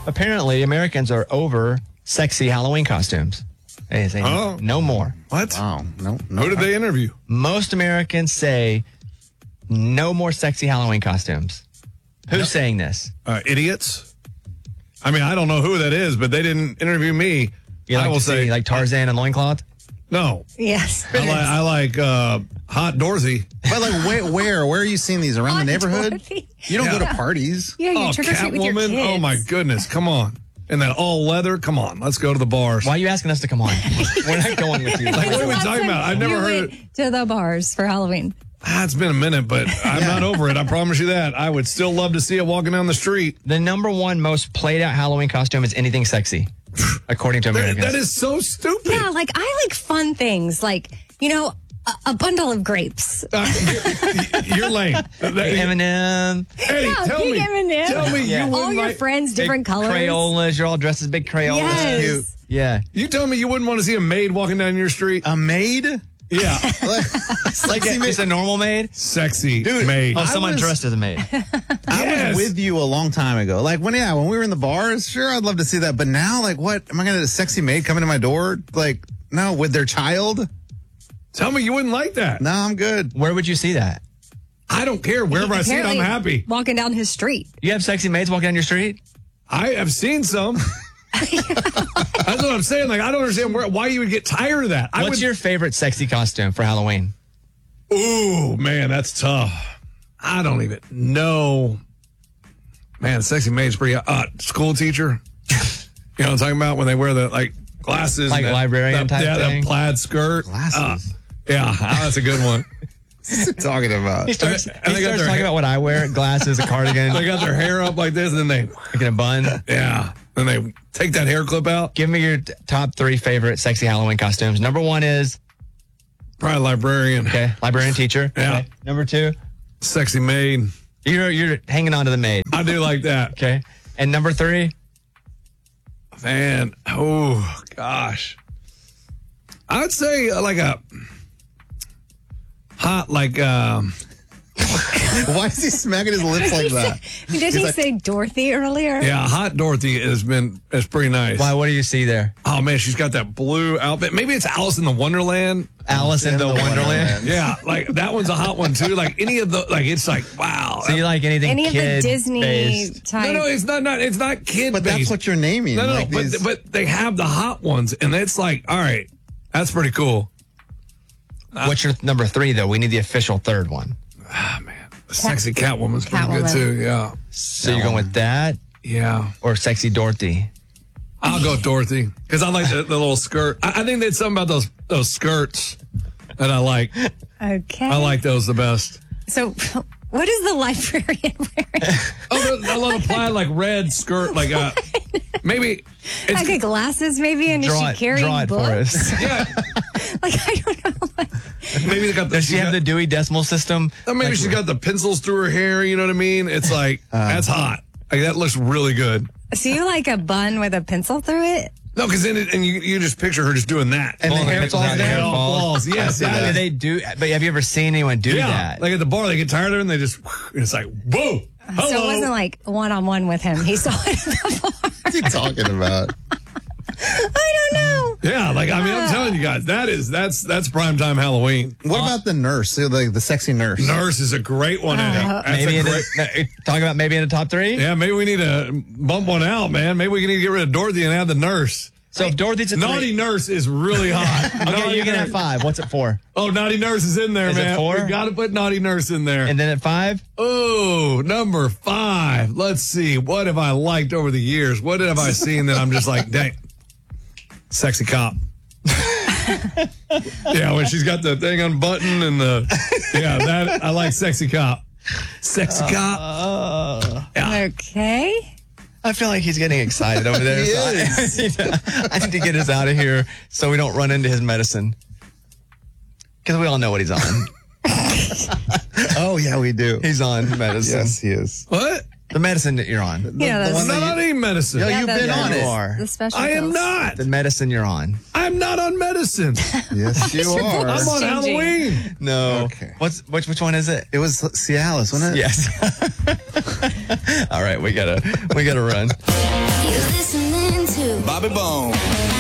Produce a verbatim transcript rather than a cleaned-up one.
Apparently, Americans are over sexy Halloween costumes. They say Oh. no more. What? Wow. No, no. Who did they interview? Most Americans say no more sexy Halloween costumes. Who's saying this? Uh, idiots? I mean, I don't know who that is, but they didn't interview me. You I like will to say, see like Tarzan and loincloth? no. Yes. I like, I like uh, Hot Dorothy. But like, where, where, where are you seeing these around the neighborhood? Dorothy. You don't Yeah. go to parties. Yeah, you Oh, trick or treat with your Catwoman. kids. Oh, my goodness. Come on. And that all leather. Come on. Let's go to the bars. Why are you asking us to come on? We're not going with you. Like, what are we Last talking time about? I've never you heard went it. to the bars for Halloween. Ah, it's been a minute, but I'm not over it. I promise you that. I would still love to see it walking down the street. The number one most played out Halloween costume is anything sexy, according to That, Americans. that is so stupid. Yeah, like I like fun things, like you know, a, a bundle of grapes. Uh, you're, you're lame. That- Eminem, Eddie, Yeah, tell big me. M and M. Tell me Yeah. you All wouldn't your like. friends, different big colors. Crayolas. You're all dressed as big Crayolas. Yes. Cute. Yeah. You tell me you wouldn't want to see a maid walking down your street? A maid? Yeah. Like Sexy a, maid. just a normal maid? Sexy Dude, maid. Oh, I someone was- dressed as a maid. I Yes. was with you a long time ago. Like when, yeah, when we were in the bars, sure, I'd love to see that. But now, like, what? Am I going to a sexy maid coming to my door? Like, no, with their child? Tell me you wouldn't like that. No, I'm good. Where would you see that? I don't care. Wherever I see it, I'm Apparently happy. Walking down his street. You have sexy maids walking down your street? I have seen some. That's what I'm saying. Like, I don't understand where, why you would get tired of that. I What's would, your favorite sexy costume for Halloween? Ooh, man, that's tough. I don't even know. Man, sexy maid's pretty uh school teacher. You know what I'm talking about? When they wear the like glasses, Like and that- librarian that, type yeah, thing? that plaid skirt. Glasses. Uh, yeah, that's a good one. What's he talking about? He starts, And he they got starts their talking hair- about what I wear, glasses, a cardigan, They got their hair up like this, and then they, like in a bun. yeah, then they take that hair clip out. Give me your t- top three favorite sexy Halloween costumes. Number one is, Probably librarian. okay, librarian teacher. Yeah. Okay. Number two, Sexy maid. you're you're hanging on to the maid. I do like that. Okay. And number three, Man, oh gosh, I'd say uh, like a hot, like um, Why is he smacking his lips like that? Did he like- say Dorothy earlier? yeah, hot Dorothy has been is pretty nice. why? What do you see there? Oh man, she's got that blue outfit. Maybe it's Alice in the Wonderland. Alice in the Wonderland. Yeah, like that one's a hot one too. Like any of the, like it's like wow. So you like anything Any of the kid Disney based? type? no, no, it's not, not, it's not kid But based. that's what you're naming. No, no, like but these- but they have the hot ones, and it's like, all right, that's pretty cool. What's your number three though? We need the official third one. Ah man, the sexy Catwoman's pretty Catwoman. good too. Yeah, So you're going with that yeah. or sexy Dorothy? I'll go Dorothy because I like the, the little skirt. I, I think there's something about those those skirts that I like. Okay. I like those the best. So, what is the librarian wearing? Oh, the, I love a plaid like red skirt, like uh, maybe. It's, Like glasses, maybe, and Draw is it, she carrying draw it for books? us. yeah, Like I don't know. Like, maybe they got the. Does she have the Dewey Decimal System? Or maybe Like, she's got the pencils through her hair. You know what I mean? It's like that's hot. Like that looks really good. so you like a bun with a pencil through it? No, because then it, and you you just picture her just doing that, And the Pulling hair pencils falls out, the down. hair falls. falls. Yes, How that do is- they do? But have you ever seen anyone do yeah. that? Like at the bar, they get tired of it and they just. It's like whoa. Hello. So it wasn't like one on one with him. He saw it at the bar. What's he talking about? I don't know. Yeah, like I mean, I'm telling you guys, that is that's that's primetime Halloween. What about the nurse? So, like the sexy nurse. Nurse is a great one. Eddie. That's maybe a in great. the, talking about maybe in the top three. Yeah, maybe we need to bump one out, man. Maybe we need to get rid of Dorothy and add the nurse. So if Dorothy's a Naughty three, nurse is really hot. okay, Naughty you can have nurse- five. What's it for? Oh, naughty nurse is in there, Is it man. four? We got to put naughty nurse in there. And then at five, Oh, number five. Let's see. What have I liked over the years? What have I seen that I'm just like, dang, sexy cop. Yeah, when she's got the thing unbuttoned and the, yeah, that, I like sexy cop. Sexy cop. Okay. I feel like he's getting excited over there. He so I- is. I, need to, I need to get us out of here so we don't run into his medicine. Because we all know what he's on. Oh yeah, we do. He's on medicine. Yes, he is. What? The medicine that you're on. Yeah, the that's one that Not any medicine. Yeah, yeah, you've the- been the- on You it. are. The special I am pills. not. The medicine you're on. I'm not on medicine. Yes, you your are. voice? I'm on Changing. Halloween. No. Okay. What's which which one is it? It was Cialis, wasn't it? Yes. All right, we gotta we gotta run. You You're listening to Bobby Bone.